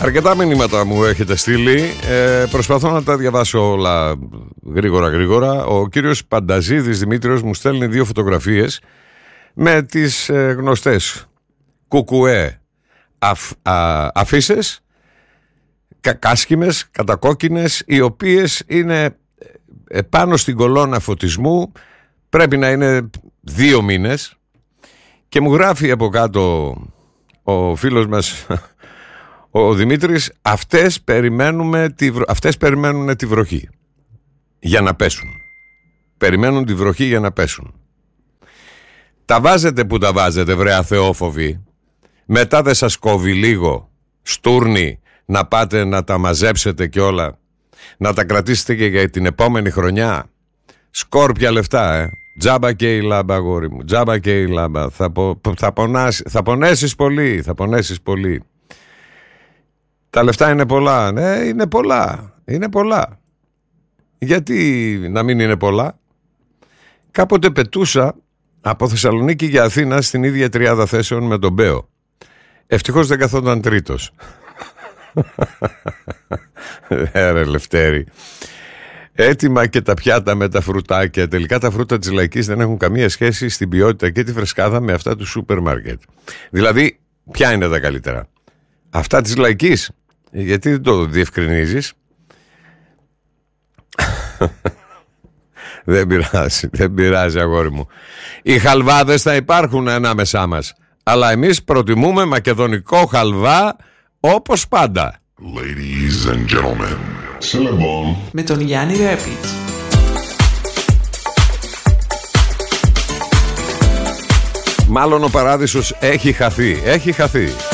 Αρκετά μηνύματα μου έχετε στείλει. Προσπαθώ να τα διαβάσω όλα γρήγορα. Ο κύριος Πανταζίδης Δημήτριος μου στέλνει 2 φωτογραφίες με τις γνωστές κουκουέ αφίσες, κάσχημες, κατακόκκινες, οι οποίες είναι πάνω στην κολόνα φωτισμού. Πρέπει να είναι 2 μήνες. Και μου γράφει από κάτω ο φίλος μας ο Δημήτρης, αυτές περιμένουν τη βροχή για να πέσουν. Περιμένουν τη βροχή για να πέσουν. Τα βάζετε που τα βάζετε, βρε αθεόφοβοι. Μετά δεν σας κόβει λίγο στούρνη να πάτε να τα μαζέψετε και όλα, να τα κρατήσετε και για την επόμενη χρονιά? Σκόρπια λεφτά, Τζάμπα και η λάμπα, αγόρι μου. Τζάμπα και η λάμπα. Θα πονέσεις πολύ. Τα λεφτά είναι πολλά. Ναι, είναι πολλά. Γιατί να μην είναι πολλά? Κάποτε πετούσα από Θεσσαλονίκη για Αθήνα στην ίδια τριάδα θέσεων με τον Μπέο. Ευτυχώς δεν καθόταν τρίτος. Ρε Λευτέρη. Έτοιμα και τα πιάτα με τα φρουτάκια. Τελικά τα φρούτα της Λαϊκής δεν έχουν καμία σχέση στην ποιότητα και τη φρεσκάδα με αυτά του σούπερ μάρκετ. Δηλαδή, ποια είναι τα καλύτερα? Αυτά της Λαϊκής? Γιατί δεν το διευκρινίζεις? Δεν πειράζει αγόρι μου. Οι χαλβάδες θα υπάρχουν ανάμεσά μας, αλλά εμείς προτιμούμε μακεδονικό χαλβά όπως πάντα. Ladies and gentlemen, Celebon με τον Γιάννη Ρέπιτς. Μάλλον ο παράδεισος έχει χαθεί.